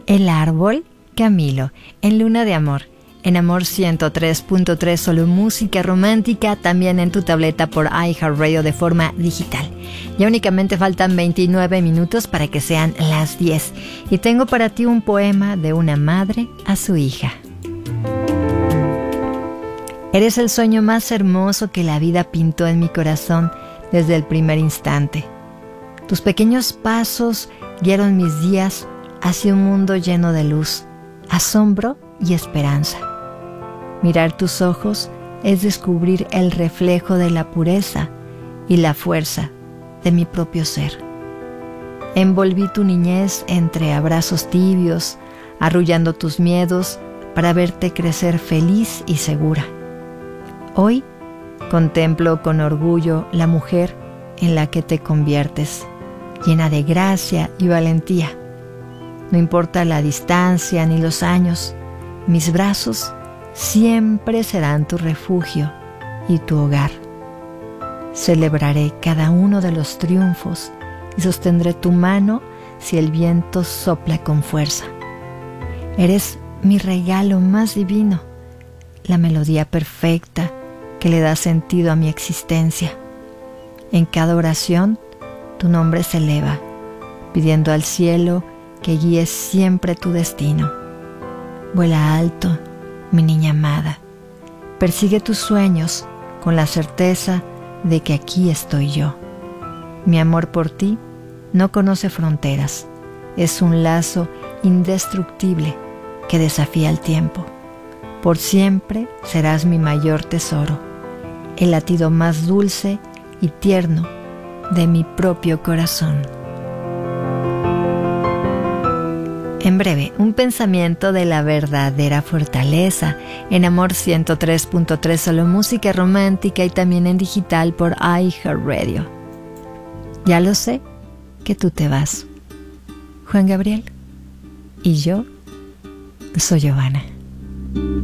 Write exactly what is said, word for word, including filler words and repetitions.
El árbol, Camilo, en Luna de Amor. En Amor ciento tres punto tres, solo música romántica, también en tu tableta por iHeartRadio de forma digital. Ya únicamente faltan veintinueve minutos para que sean las diez. Y tengo para ti un poema de una madre a su hija. Eres el sueño más hermoso que la vida pintó en mi corazón desde el primer instante. Tus pequeños pasos guiaron mis días hacia un mundo lleno de luz, asombro y esperanza. Mirar tus ojos es descubrir el reflejo de la pureza y la fuerza de mi propio ser. Envolví tu niñez entre abrazos tibios, arrullando tus miedos para verte crecer feliz y segura. Hoy contemplo con orgullo la mujer en la que te conviertes, llena de gracia y valentía. No importa la distancia ni los años, mis brazos siempre serán tu refugio y tu hogar. Celebraré cada uno de los triunfos y sostendré tu mano si el viento sopla con fuerza. Eres mi regalo más divino, la melodía perfecta que le da sentido a mi existencia. En cada oración, tu nombre se eleva, pidiendo al cielo que guíe siempre tu destino. Vuela alto, mi niña amada. Persigue tus sueños con la certeza de que aquí estoy yo. Mi amor por ti no conoce fronteras. Es un lazo indestructible que desafía el tiempo. Por siempre serás mi mayor tesoro, el latido más dulce y tierno de mi propio corazón. En breve, un pensamiento de la verdadera fortaleza en Amor ciento tres punto tres, solo música romántica y también en digital por iHeartRadio. Ya lo sé que tú te vas, Juan Gabriel, y yo soy Giovanna.